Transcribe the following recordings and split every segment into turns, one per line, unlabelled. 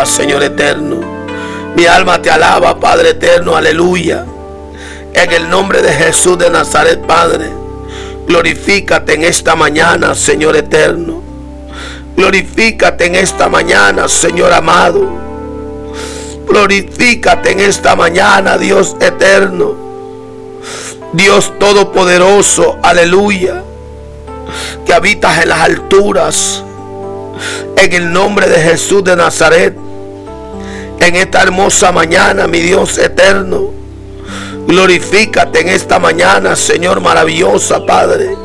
alaba, Señor eterno. Mi alma te alaba, Padre eterno, aleluya. En el nombre de Jesús de Nazaret, Padre, glorifícate en esta mañana, Señor eterno. Glorifícate en esta mañana, Señor amado. Glorifícate en esta mañana, Dios eterno. Dios todopoderoso, aleluya, que habitas en las alturas. En el nombre de Jesús de Nazaret, en esta hermosa mañana, mi Dios eterno, glorifícate en esta mañana, Señor maravillosa, Padre.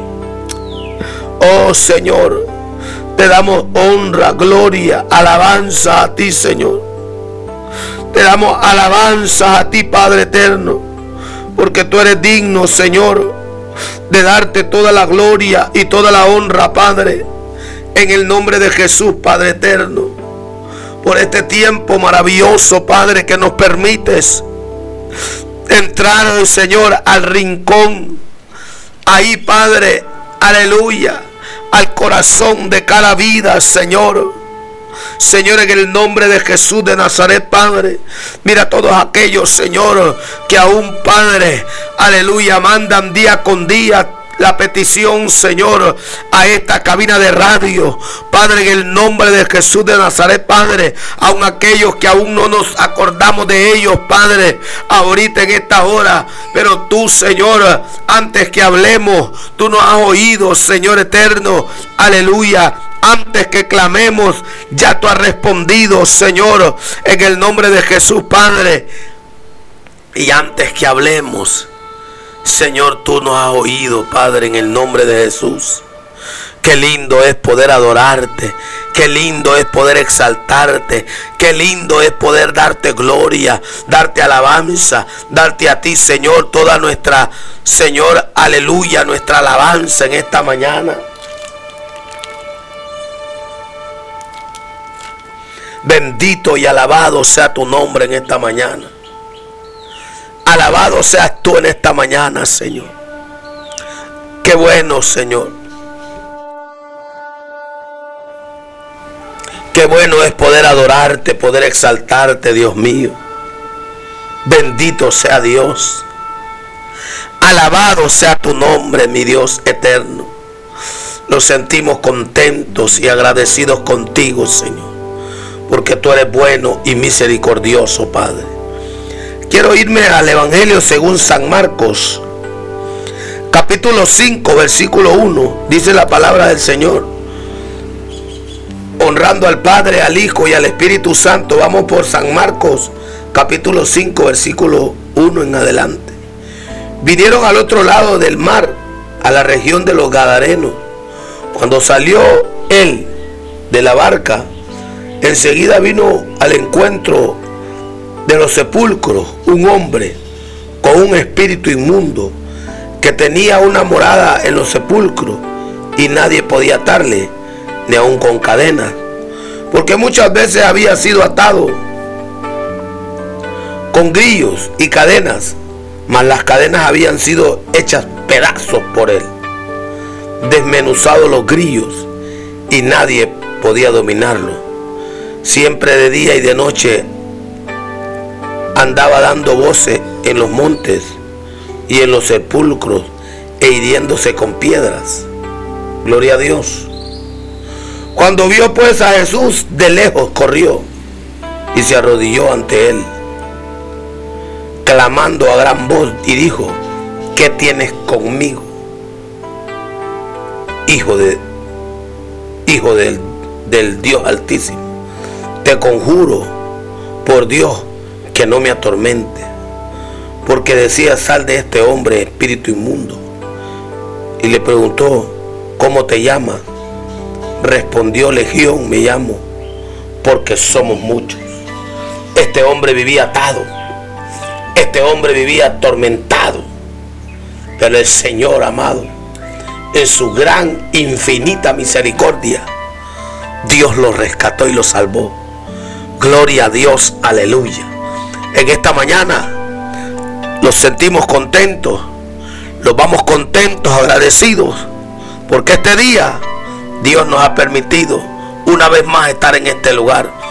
Oh Señor, te damos honra, gloria, alabanza a ti, Señor. Te damos alabanza a ti, Padre eterno, porque tú eres digno, Señor, de darte toda la gloria y toda la honra, Padre, en el nombre de Jesús, Padre eterno, por este tiempo maravilloso, Padre, que nos permites entrar, Señor, al rincón, ahí, Padre, aleluya, al corazón de cada vida, Señor. Señor, en el nombre de Jesús de Nazaret, Padre, mira a todos aquellos, Señor, que aún, Padre, aleluya, mandan día con día la petición, Señor, a esta cabina de radio, Padre, en el nombre de Jesús de Nazaret, Padre, aun aquellos que aún no nos acordamos de ellos, Padre, ahorita en esta hora, pero tú, Señor, antes que hablemos, tú nos has oído, Señor eterno, aleluya. Antes que clamemos, ya tú has respondido, Señor, en el nombre de Jesús, Padre. Y antes que hablemos, Señor, tú nos has oído, Padre, en el nombre de Jesús. Qué lindo es poder adorarte. Qué lindo es poder exaltarte. Qué lindo es poder darte gloria, darte alabanza, darte a ti, Señor, toda nuestra, Señor, aleluya, nuestra alabanza en esta mañana. Bendito y alabado sea tu nombre en esta mañana. Alabado seas tú en esta mañana, Señor. Qué bueno, Señor. Qué bueno es poder adorarte, poder exaltarte, Dios mío. Bendito sea Dios. Alabado sea tu nombre, mi Dios eterno. Nos sentimos contentos y agradecidos contigo, Señor, porque tú eres bueno y misericordioso, Padre. Quiero irme al Evangelio según San Marcos, capítulo 5, versículo 1. Dice la palabra del Señor: honrando al Padre, al Hijo y al Espíritu Santo. Vamos por San Marcos, capítulo 5, versículo 1 en adelante. Vinieron al otro lado del mar, a la región de los Gadarenos. Cuando salió él de la barca, enseguida vino al encuentro de los sepulcros un hombre con un espíritu inmundo que tenía una morada en los sepulcros, y nadie podía atarle, ni aun con cadenas, porque muchas veces había sido atado con grillos y cadenas, mas las cadenas habían sido hechas pedazos por él, desmenuzados los grillos, y nadie podía dominarlo. Siempre de día y de noche andaba dando voces en los montes y en los sepulcros e hiriéndose con piedras. Gloria a Dios. Cuando vio pues a Jesús de lejos, corrió y se arrodilló ante él, clamando a gran voz, y dijo: ¿qué tienes conmigo, hijo del Dios Altísimo? Te conjuro por Dios que no me atormente. Porque decía: sal de este hombre, espíritu inmundo. Y le preguntó: ¿cómo te llamas? Respondió: Legión me llamo, porque somos muchos. Este hombre vivía atado, este hombre vivía atormentado, pero el Señor, amado, en su gran infinita misericordia, Dios lo rescató y lo salvó. Gloria a Dios, aleluya. En esta mañana nos sentimos contentos, nos vamos contentos, agradecidos, porque este día Dios nos ha permitido una vez más estar en este lugar.